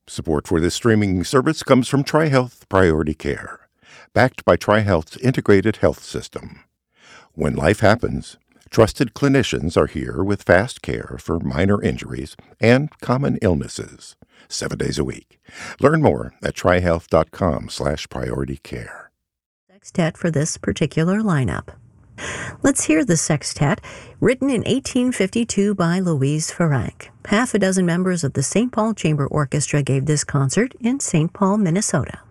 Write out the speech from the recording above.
Support for this streaming service comes from TriHealth Priority Care, backed by TriHealth's integrated health system. When life happens, trusted clinicians are here with fast care for minor injuries and common illnesses, 7 days a week. Learn more at trihealth.com/prioritycare. Sextet for this particular lineup. Let's hear the sextet, written in 1852 by Louise Farranc. Half a dozen members of the St. Paul Chamber Orchestra gave this concert in St. Paul, Minnesota.